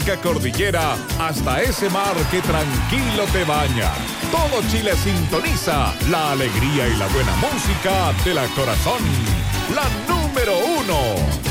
magnífica cordillera hasta ese mar que tranquilo te baña. Todo Chile sintoniza la alegría y la buena música de la Corazón. La número 1.